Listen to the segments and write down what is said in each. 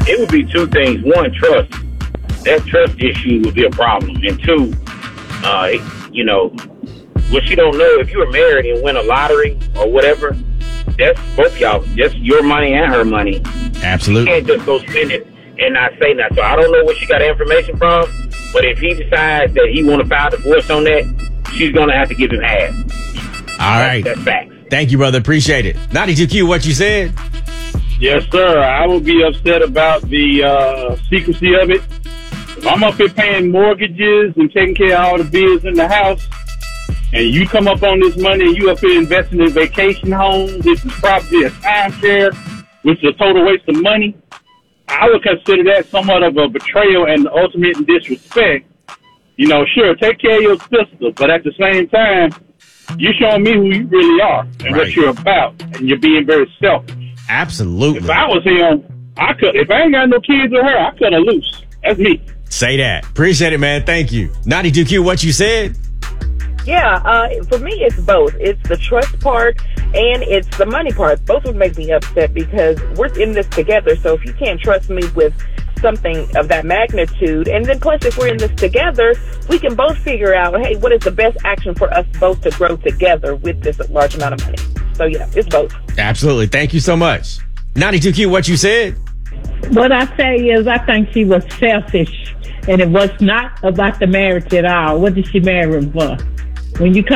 it would be two things. One, trust. That trust issue would be a problem. And two, what she don't know, if you were married and win a lottery or whatever, that's both y'all. That's your money and her money. Absolutely. You can't just go spend it and not say nothing. So I don't know where she got the information from, but if he decides that he want to file divorce on that, she's going to have to give him half. All right. That's facts. Thank you, brother. Appreciate it. 92Q, what you said? Yes, sir. I would be upset about the secrecy of it. If I'm up here paying mortgages and taking care of all the bills in the house, and you come up on this money and you up here investing in vacation homes, this is probably a timeshare, which is a total waste of money, I would consider that somewhat of a betrayal and ultimate disrespect. Sure, take care of your sister, but at the same time, you're showing me who you really are and what you're about, and you're being very selfish. Absolutely. If I was him, if I ain't got no kids with her, I cut her loose. That's me. Say that. Appreciate it, man. Thank you. 92Q, what you said? Yeah, for me, it's both. It's the trust part and it's the money part. Both would make me upset because we're in this together. So if you can't trust me with something of that magnitude, and then plus if we're in this together, we can both figure out, hey, what is the best action for us both to grow together with this large amount of money. So yeah, it's both. Absolutely. Thank you so much. 92Q, what you said? What I say is I think she was selfish, and it was not about the marriage at all. What did she marry him for? When you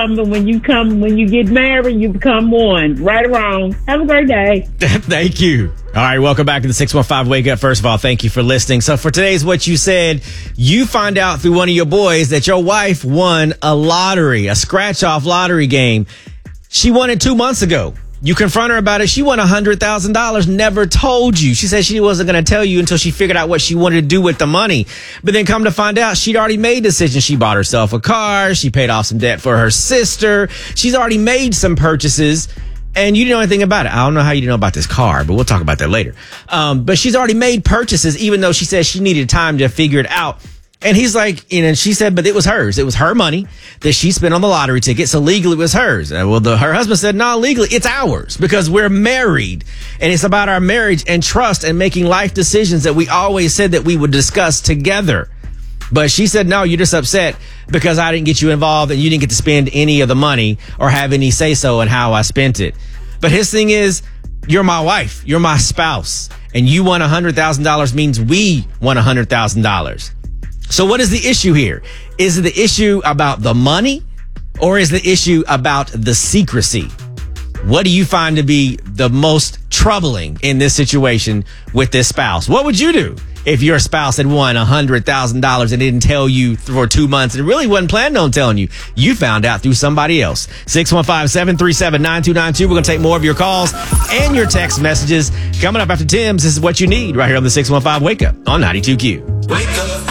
get married, you become one. Right or wrong. Have a great day. Thank you. All right, welcome back to the 615 Wake Up. First of all, thank you for listening. So for today's What You Said, you find out through one of your boys that your wife won a lottery, a scratch-off lottery game. She won it 2 months ago. You confront her about it. She won $100,000, never told you. She said she wasn't going to tell you until she figured out what she wanted to do with the money. But then come to find out, she'd already made decisions. She bought herself a car. She paid off some debt for her sister. She's already made some purchases. And you didn't know anything about it. I don't know how you didn't know about this car, but we'll talk about that later. But she's already made purchases, even though she said she needed time to figure it out. And he's like, and she said, but it was hers. It was her money that she spent on the lottery ticket. So legally it was hers. Well, her husband said, no, legally it's ours because we're married. And it's about our marriage and trust and making life decisions that we always said that we would discuss together. But she said, no, you're just upset because I didn't get you involved and you didn't get to spend any of the money or have any say so in how I spent it. But his thing is, you're my wife. You're my spouse. And you won $100,000 means we won $100,000. So what is the issue here? Is it the issue about the money or is the issue about the secrecy? What do you find to be the most troubling in this situation with this spouse? What would you do if your spouse had won $100,000 and didn't tell you for 2 months and really wasn't planning on telling you? You found out through somebody else. 615-737-9292. We're going to take more of your calls and your text messages. Coming up after Tim's, this is what you need right here on the 615 Wake Up on 92Q. Wake up.